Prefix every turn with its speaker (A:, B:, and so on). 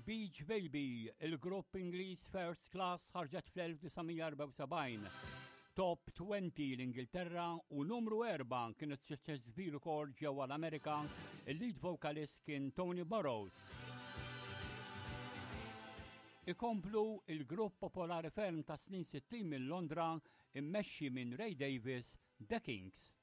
A: Beach Baby, il-grupp Ingliż First Class ħarġet fl-1974. Top 20 l-Ingilterra u numru 4 kienet suċċess kbir ukoll ġewwa l-Amerika, il-lead vocalist kien Tony Burrows. Ikomplu il-grupp popolari ferm ta' snin 60 minn Londra immexxi minn Ray Davies, The Kings.